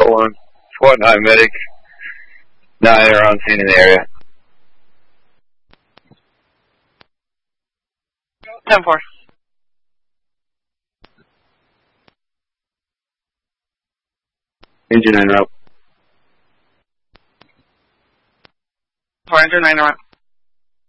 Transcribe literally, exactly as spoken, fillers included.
one. Squad nine medic. Nine are on scene in the area. ten four. Engine nine route. four engine nine route.